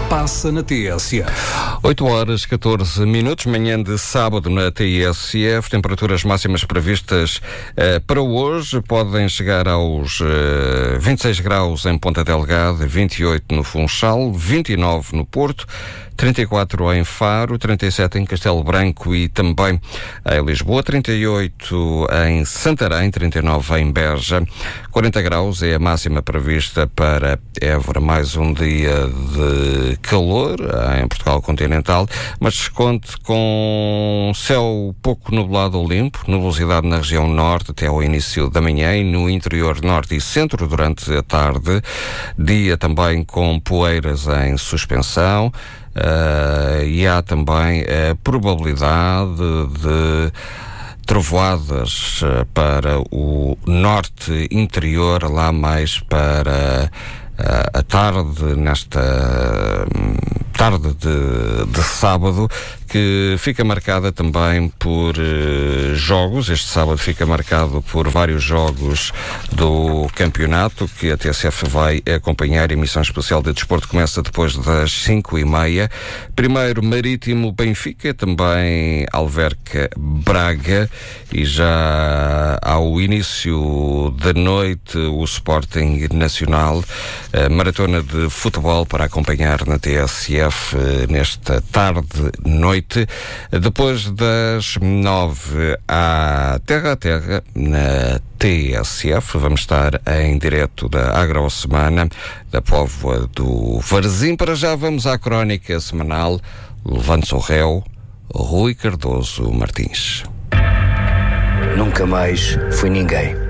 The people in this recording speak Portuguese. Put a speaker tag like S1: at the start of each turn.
S1: passa na TSF.
S2: 8h14, manhã de sábado na TSF. Temperaturas máximas previstas para hoje podem chegar aos 26 graus em Ponta Delgada, 28 no Funchal, 29 no Porto, 34 em Faro, 37 em Castelo Branco e também em Lisboa, 38 em Santarém, 39 em Beja, 40 graus é a máxima prevista para Évora. Mais um dia de calor em Portugal continental, mas conte com céu pouco nublado ou limpo, nubosidade na região norte até ao início da manhã e no interior norte e centro durante a tarde, dia também com poeiras em suspensão. E há também a probabilidade de trovoadas para o norte interior, lá mais para a tarde, nesta tarde de sábado, que fica marcada também por jogos. Este sábado fica marcado por vários jogos do campeonato que a TSF vai acompanhar. A emissão especial de desporto começa depois das 5h30. Primeiro Marítimo Benfica, também Alverca Braga, e já ao início da noite o Sporting Nacional. Maratona de futebol para acompanhar na TSF nesta tarde-noite. Depois das 9 à Terra a Terra na TSF. Vamos estar em direto da Agrosemana da Póvoa do Varzim. Para já vamos à crónica semanal. Levante-se o réu, Rui Cardoso Martins.
S3: Nunca mais fui ninguém.